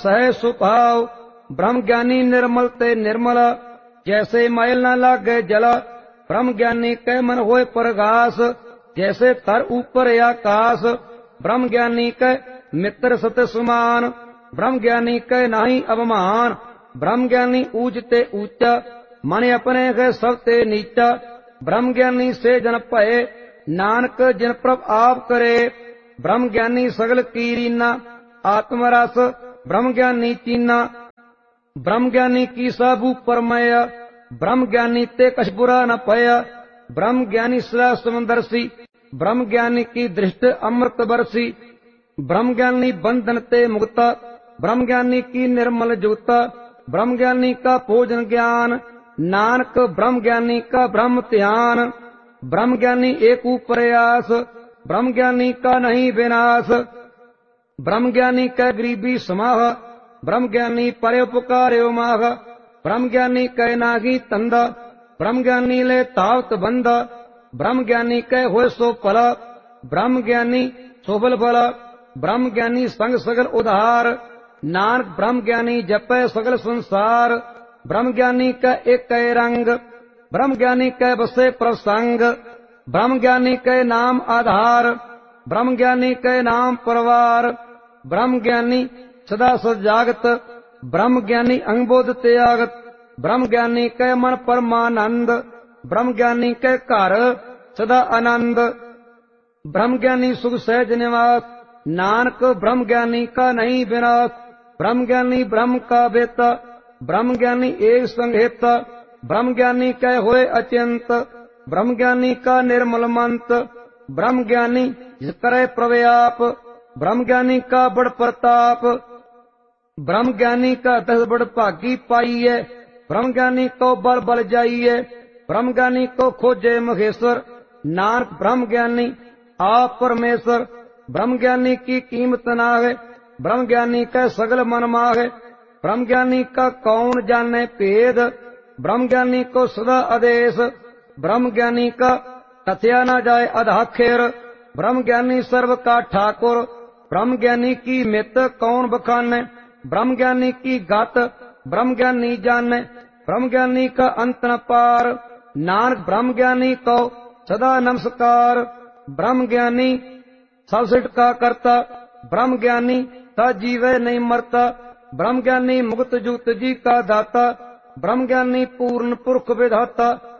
सहज सुभाव। ब्रह्म ज्ञानी निर्मल ते निर्मल, जैसे मैल न लागे जल। ब्रह्म ज्ञानी कै मन होए प्रगास, जैसे तर ऊपर आकाश। ब्रह्म ज्ञानी कै मित्र सत समान, ब्रह्म ज्ञानी कै नाही अवमान। ब्रह्म ज्ञानी ऊंचते ऊंचा, मन अपने है सब ते नीचा। ब्रह्म ज्ञानी से जन भये, नानक जिन प्रभ आप करे। ब्रह्म ज्ञानी सगल कीरीना, आत्मरस ब्रह्म ज्ञानी चीना। ब्रह्म ज्ञानी की साबू परमय, ब्रह्म ज्ञानी ते कछ बुरा न पया। ब्रह्म ज्ञानी सदा समदर्शी, ब्रह्म ज्ञानी की दृष्टि अमृत बरसी। ब्रह्म ज्ञानी बंधन ते मुक्ता, ब्रह्म ज्ञानी की निर्मल जुगता। ब्रह्म ज्ञानी का भोजन ज्ञान, नानक ब्रह्म ज्ञानी का ब्रह्म ध्यान। ब्रह्म ज्ञानी एक प्रयास, ब्रह्म ज्ञानी का नहीं विनाश। ब्रह्म ज्ञानी कै गरीबी समाह, ब्रह्म ज्ञानी परोपकार्यो माह। ब्रह्म ज्ञानी कै नागी तंदा, ब्रह्म ज्ञानी ले तावत बंदा। ब्रह्म ज्ञानी कै होए सो पला, ब्रह्म ज्ञानी सोबल भला। ब्रह्म ज्ञानी संग सगल उधार, नानक ब्रह्म ज्ञानी जपै सगल संसार। ब्रह्म ज्ञानी कै एक रंग, ब्रह्म ज्ञानी कै बसे प्रसंग। ब्रह्म ज्ञानी कै नाम आधार, ब्रह्म ज्ञानी कै नाम परवार। ब्रह्म ज्ञानी सदा सजागत, ब्रह्म ज्ञानी अंगबोध त्यागत। ब्रह्म ज्ञानी कै मन परमानंद, ब्रह्म ज्ञानी कै घर सदा आनंद। ब्रह्म ज्ञानी सुख सहज निवास, नानक ब्रह्म ज्ञानी का नहीं विनाश। ब्रह्म ज्ञानी ब्रह्म का बेता, ब्रह्म ज्ञानी एक संहेता। ब्रह्म ज्ञानी कै होए अचिंत, ब्रह्म ज्ञानी का निर्मल मंत। ब्रह्म ज्ञानी जिस करे प्रव्याप, ब्रह्म ज्ञानी का बड़ प्रताप। ब्रह्म ज्ञानी का 10 बड़ भागी पाइये, ब्रह्म ज्ञानी को बल बल जाइए। ब्रह्म ज्ञानी को खोजे महेश्वर, नानक ब्रह्म ज्ञानी आप परमेश्वर। ब्रह्म ज्ञानी की कीमत ना है, ब्रह्म ज्ञानी का सगल मन माहे। ब्रह्म ज्ञानी का कौन जाने भेद, ब्रह्म ज्ञानी को सदा आदेश। ब्रह्म ज्ञानी का कथया न जाए अधाखेर, ब्रह्म ज्ञानी सर्व का ठाकुर। ब्रह्म ज्ञानी की मित कौन बखाने, ब्रह्म ज्ञानी की गत ब्रह्म ज्ञानी जाने। ब्रह्म ज्ञानी का अंत न पार, नानक ब्रह्म ज्ञानी को सदा नमस्कार। ब्रह्म ज्ञानी सब सिट का करता, ब्रह्म ज्ञानी ता जीवे नहीं मरता। ब्रह्म ज्ञानी मुक्त जुक्त जी का दाता, ब्रह्म ज्ञानी पूर्ण पुरख विधाता।